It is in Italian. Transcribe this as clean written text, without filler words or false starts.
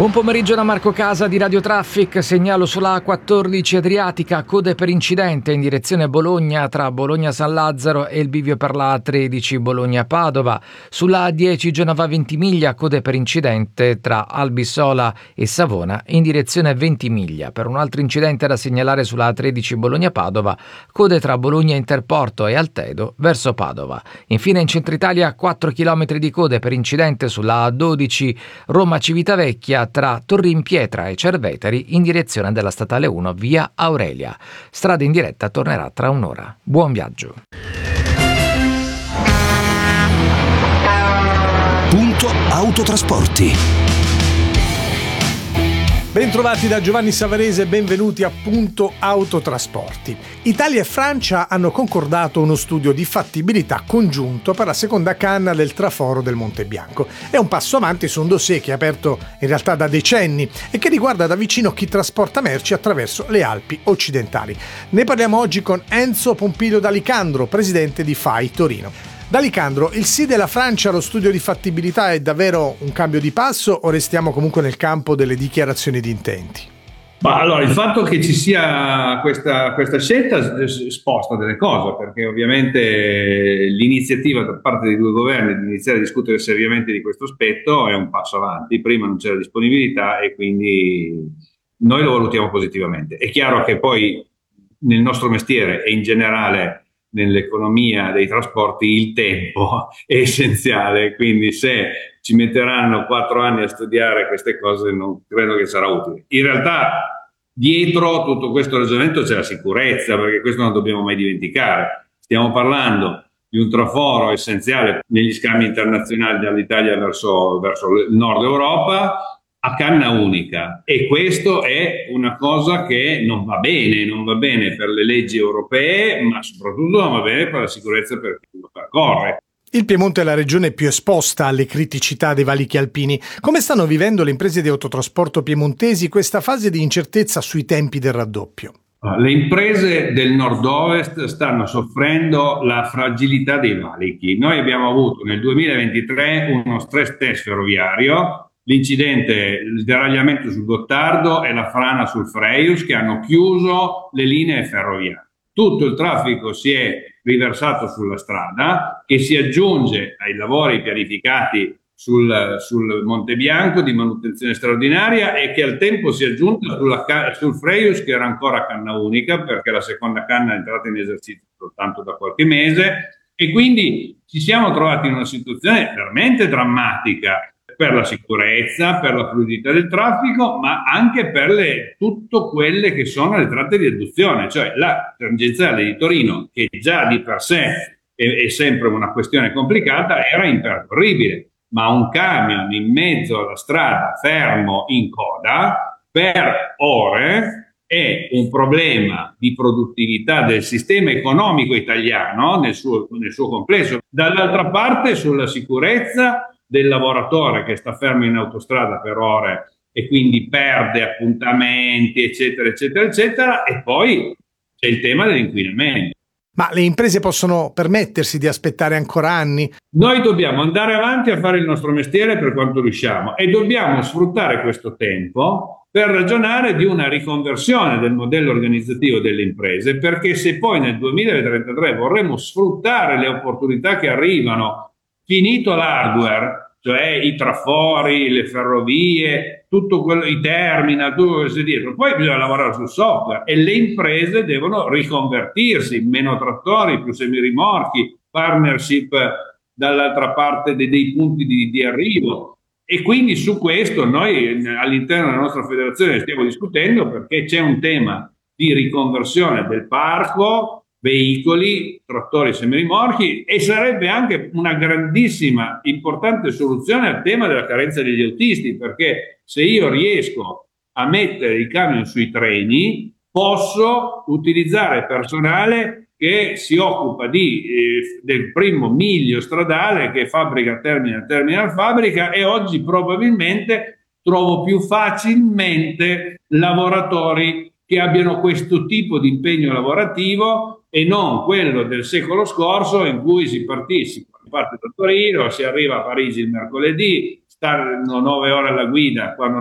Buon pomeriggio da Marco Casa di Radio Traffic, segnalo sulla A14 Adriatica, code per incidente in direzione Bologna tra Bologna San Lazzaro e il bivio per la A13 Bologna Padova. Sulla A10 Genova Ventimiglia, code per incidente tra Albisola e Savona in direzione Ventimiglia. Per un altro incidente da segnalare sulla A13 Bologna Padova, code tra Bologna Interporto e Altedo verso Padova. Infine in centro Italia 4 km di code per incidente sulla A12 Roma Civitavecchia tra Torrimpietra e Cerveteri in direzione della statale 1 via Aurelia. Strada in diretta tornerà tra un'ora. Buon viaggio. Punto Autotrasporti. Bentrovati da Giovanni Savarese e benvenuti a Punto Autotrasporti. Italia e Francia hanno concordato uno studio di fattibilità congiunto per la seconda canna del traforo del Monte Bianco. È un passo avanti su un dossier che è aperto in realtà da decenni e che riguarda da vicino chi trasporta merci attraverso le Alpi occidentali. Ne parliamo oggi con Enzo Pompilio D'Alicandro, presidente di FAI Torino. D'Alicandro, il sì della Francia allo studio di fattibilità è davvero un cambio di passo o restiamo comunque nel campo delle dichiarazioni di intenti? Ma allora, il fatto che ci sia questa scelta sposta delle cose, perché ovviamente l'iniziativa da parte dei due governi di iniziare a discutere seriamente di questo aspetto è un passo avanti. Prima non c'era disponibilità e quindi noi lo valutiamo positivamente. È chiaro che poi nel nostro mestiere e in generale nell'economia dei trasporti il tempo è essenziale, quindi se ci metteranno 4 anni a studiare queste cose non credo che sarà utile. In realtà dietro tutto questo ragionamento c'è la sicurezza, perché questo non dobbiamo mai dimenticare. Stiamo parlando di un traforo essenziale negli scambi internazionali dall'Italia verso il nord Europa a canna unica, e questo è una cosa che non va bene per le leggi europee, ma soprattutto non va bene per la sicurezza per chi lo percorre. Il Piemonte è la regione più esposta alle criticità dei valichi alpini. Come stanno vivendo le imprese di autotrasporto piemontesi questa fase di incertezza sui tempi del raddoppio? Le imprese del nord-ovest stanno soffrendo la fragilità dei valichi. Noi abbiamo avuto nel 2023 uno stress test ferroviario, l'incidente, il deragliamento sul Gottardo e la frana sul Freius che hanno chiuso le linee ferroviarie. Tutto il traffico si è riversato sulla strada, che si aggiunge ai lavori pianificati sul Monte Bianco di manutenzione straordinaria e che al tempo si è aggiunta sul Freius, che era ancora a canna unica perché la seconda canna è entrata in esercizio soltanto da qualche mese, e quindi ci siamo trovati in una situazione veramente drammatica per la sicurezza, per la fluidità del traffico, ma anche per tutto quelle che sono le tratte di adduzione, cioè la tangenziale di Torino, che già di per sé è sempre una questione complicata, era impercorribile, ma un camion in mezzo alla strada fermo in coda per ore è un problema di produttività del sistema economico italiano nel suo complesso. Dall'altra parte, sulla sicurezza del lavoratore che sta fermo in autostrada per ore e quindi perde appuntamenti, eccetera, eccetera, eccetera, e poi c'è il tema dell'inquinamento. Ma le imprese possono permettersi di aspettare ancora anni? Noi dobbiamo andare avanti a fare il nostro mestiere per quanto riusciamo e dobbiamo sfruttare questo tempo per ragionare di una riconversione del modello organizzativo delle imprese, perché se poi nel 2033 vorremmo sfruttare le opportunità che arrivano, finito l'hardware, cioè i trafori, le ferrovie, tutto quello, i terminal, tutto quello che c'è dietro, poi bisogna lavorare sul software e le imprese devono riconvertirsi, meno trattori, più semirimorchi, partnership dall'altra parte dei punti di arrivo. E quindi su questo noi all'interno della nostra federazione stiamo discutendo, perché c'è un tema di riconversione del parco, veicoli, trattori, semirimorchi, e sarebbe anche una grandissima, importante soluzione al tema della carenza degli autisti, perché se io riesco a mettere i camion sui treni, posso utilizzare personale che si occupa del primo miglio stradale, che fabbrica terminal fabbrica, e oggi probabilmente trovo più facilmente lavoratori che abbiano questo tipo di impegno lavorativo e non quello del secolo scorso in cui si parte da Torino, si arriva a Parigi il mercoledì, stanno 9 ore alla guida quando